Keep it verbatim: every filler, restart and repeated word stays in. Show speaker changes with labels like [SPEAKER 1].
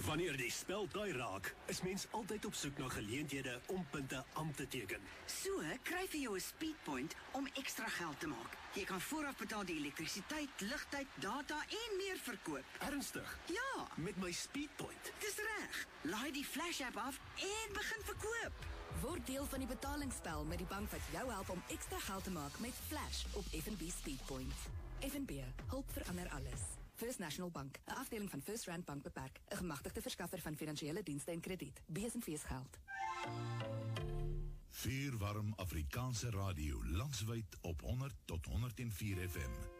[SPEAKER 1] Wanneer die spel taai raak, is mens altyd op soek na geleenthede om punte aan te teken.
[SPEAKER 2] So, kry vir jou 'n Speedpoint om ekstra geld te maak. Jy kan vooraf betaal die elektrisiteit, ligtyd, data en meer verkoop.
[SPEAKER 1] Ernstig?
[SPEAKER 2] Ja,
[SPEAKER 1] Met my Speedpoint.
[SPEAKER 2] dis reg. Laai die Flash app af en begin verkoop.
[SPEAKER 3] Word deel van die betalingsspel met die bank wat jou help om ekstra geld te maak met Flash op F N B Speedpoint. F N B, hulp verander alles. First National Bank, 'n afdeling van First Rand Bank beperk, 'n gemagtigde verskaffer van finansiële dienste en krediet. B S en V S geld.
[SPEAKER 4] Vuurwarm Afrikaanse radio, landwyd op honderd tot honderd en vier F M.